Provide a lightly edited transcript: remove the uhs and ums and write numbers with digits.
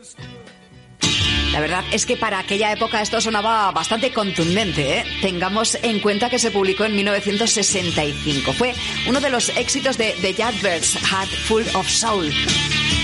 La verdad es que para aquella época esto sonaba bastante contundente, ¿eh? Tengamos en cuenta que se publicó en 1965. Fue uno de los éxitos de The Yardbirds, Heart Full of Soul.